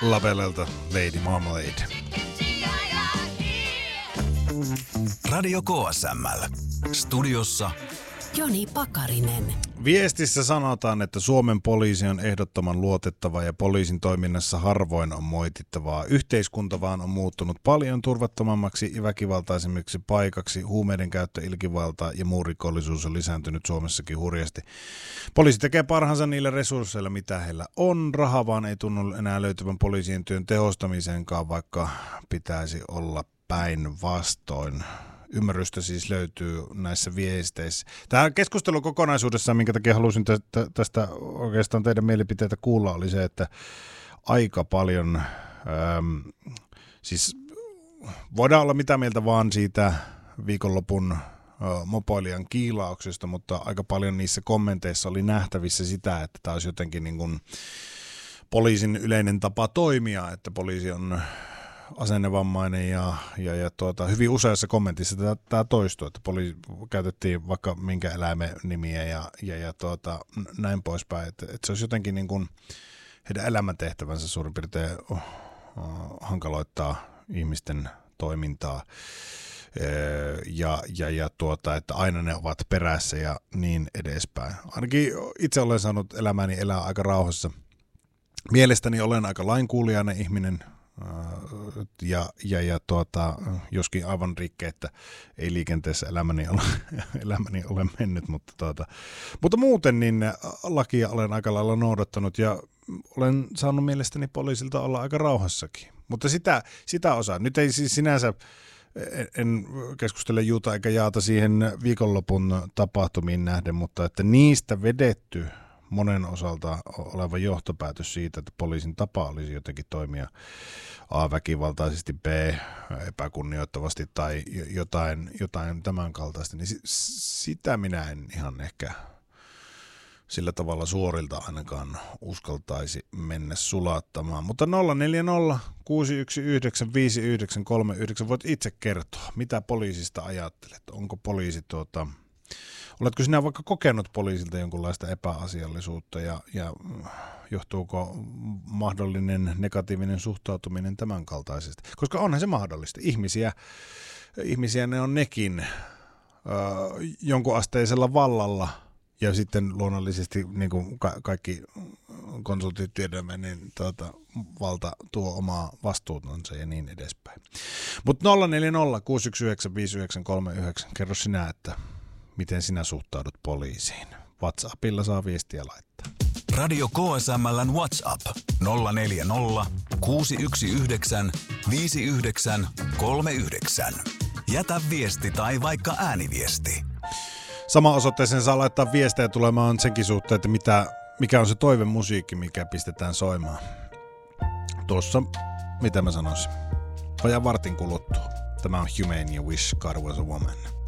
Labellelta Lady Marmalade. Radio KSML. Studiossa Joni Pakarinen. Viestissä sanotaan, että Suomen poliisi on ehdottoman luotettava ja poliisin toiminnassa harvoin on moitittavaa. Yhteiskunta vaan on muuttunut paljon turvattomammaksi ja väkivaltaisemmiksi paikaksi. Huumeiden käyttö, ilkivalta ja muu rikollisuus on lisääntynyt Suomessakin hurjasti. Poliisi tekee parhaansa niillä resursseilla, mitä heillä on. Raha vaan ei tunnu enää löytyvän poliisien työn tehostamiseenkaan, vaikka pitäisi olla päinvastoin. Ymmärrystä siis löytyy näissä viesteissä. Tämä keskustelu kokonaisuudessaan, minkä takia halusin tästä oikeastaan teidän mielipiteitä kuulla, oli se, että aika paljon, siis voidaan olla mitä mieltä vaan siitä viikonlopun mopoilijan kiilauksesta, mutta aika paljon niissä kommenteissa oli nähtävissä sitä, että tämä olisi jotenkin niin kuin poliisin yleinen tapa toimia, että poliisi on asennevammainen ja hyvin useassa kommentissa tämä toistuu, että käytettiin vaikka minkä eläimen nimiä ja näin poispäin, että se olisi jotenkin niin kuin heidän elämäntehtävänsä suurin piirtein hankaloittaa ihmisten toimintaa että aina ne ovat perässä ja niin edespäin. Ainakin itse olen saanut elämäni elää aika rauhassa. Mielestäni olen aika lainkuulijainen ihminen, joskin aivan rikki, että ei liikenteessä elämäni ole mennyt, mutta muuten niin lakia olen aika lailla noudattanut ja olen saanut mielestäni poliisilta olla aika rauhassakin. Mutta sitä osaa. Nyt ei siis sinänsä, en keskustele juuta eikä jaata siihen viikonlopun tapahtumiin nähden, mutta että niistä vedetty monen osalta oleva johtopäätös siitä, että poliisin tapa olisi jotenkin toimia A, väkivaltaisesti, B, epäkunnioittavasti tai jotain tämän kaltaista, niin sitä minä en ihan ehkä sillä tavalla suorilta ainakaan uskaltaisi mennä sulattamaan. Mutta 040 619 5939 voit itse kertoa, mitä poliisista ajattelet. Onko poliisi oletko sinä vaikka kokenut poliisilta jonkunlaista epäasiallisuutta ja johtuuko mahdollinen negatiivinen suhtautuminen tämän kaltaisesta? Koska onhan se mahdollista. Ihmisiä ne on nekin jonkun asteisella vallalla ja sitten luonnollisesti niin kuin kaikki konsultit tiedämme, niin valta tuo omaa vastuutansa ja niin edespäin. Mutta 040 619 5939, kerro sinä, että miten sinä suhtaudut poliisiin? WhatsAppilla saa viestiä laittaa. Radio KSML:n WhatsApp 040 619 5939. Jätä viesti tai vaikka ääniviesti. Sama osoitteeseen saa laittaa viestejä tulemaan senkin suhteen, että mikä on se toivemusiikki, mikä pistetään soimaan. Tuossa, mitä mä sanoisin, vajaan vartin kuluttua. Tämä on Humane ja Wish God Was a Woman.